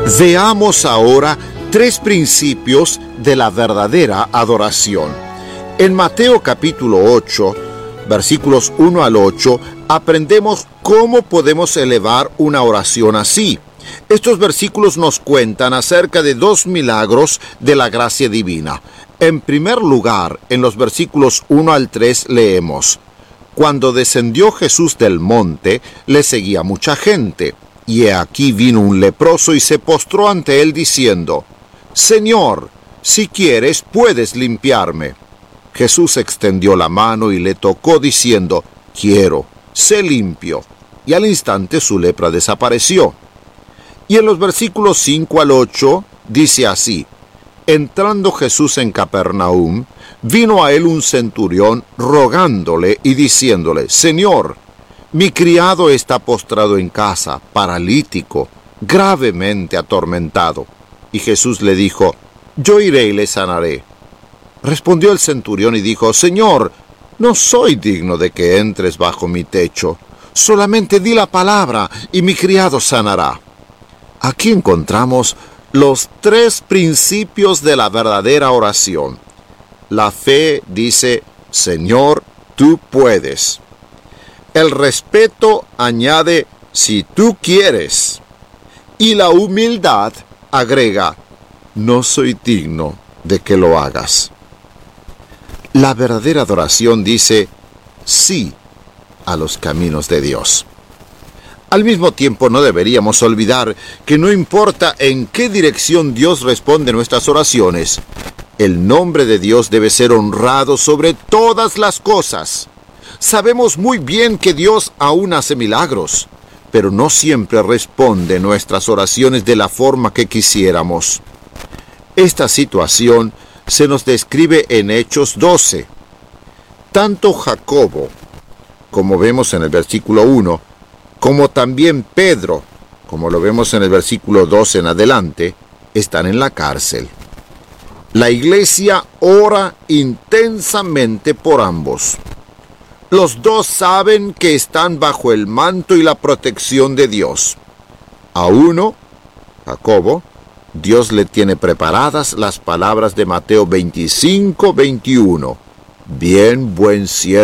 Veamos ahora 3 principios de la verdadera adoración. En Mateo capítulo 8, versículos 1 al 8, aprendemos cómo podemos elevar una oración así. Estos versículos nos cuentan acerca de 2 milagros de la gracia divina. En primer lugar, en los versículos 1 al 3 leemos: Cuando descendió Jesús del monte, le seguía mucha gente. Y he aquí vino un leproso y se postró ante él diciendo: Señor, si quieres, puedes limpiarme. Jesús extendió la mano y le tocó diciendo: Quiero, sé limpio. Y al instante su lepra desapareció. Y en los versículos 5 al 8 dice así: Entrando Jesús en Capernaum, vino a él un centurión rogándole y diciéndole: Señor, mi criado está postrado en casa, paralítico, gravemente atormentado. Y Jesús le dijo: Yo iré y le sanaré. Respondió el centurión y dijo: Señor, no soy digno de que entres bajo mi techo. Solamente di la palabra y mi criado sanará. Aquí encontramos los 3 principios de la verdadera oración. La fe dice: Señor, tú puedes. El respeto añade: si tú quieres. Y la humildad agrega: no soy digno de que lo hagas. La verdadera adoración dice sí a los caminos de Dios. Al mismo tiempo, no deberíamos olvidar que no importa en qué dirección Dios responde nuestras oraciones, el nombre de Dios debe ser honrado sobre todas las cosas. Sabemos muy bien que Dios aún hace milagros, pero no siempre responde nuestras oraciones de la forma que quisiéramos. Esta situación se nos describe en Hechos 12. Tanto Jacobo, como vemos en el versículo 1, como también Pedro, como lo vemos en el versículo 2 en adelante, están en la cárcel. La iglesia ora intensamente por ambos. Los 2 saben que están bajo el manto y la protección de Dios. A uno, Jacobo, Dios le tiene preparadas las palabras de Mateo 25:21. Bien, buen siervo